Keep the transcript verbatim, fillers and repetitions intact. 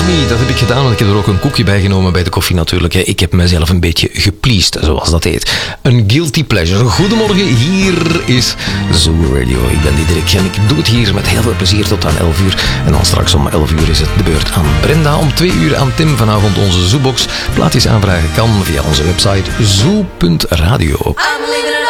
Me, dat heb ik gedaan en ik heb er ook een koekje bij genomen bij de koffie natuurlijk. Ik heb mezelf een beetje gepleased, zoals dat heet. Een guilty pleasure. Goedemorgen, hier is Zoo Radio. Ik ben Diederik en ik doe het hier met heel veel plezier tot aan elf uur. En dan straks om elf uur is het de beurt aan Brenda. Om twee uur aan Tim. Vanavond onze Zoobox. Plaatjes aanvragen kan via onze website zoo punt radio.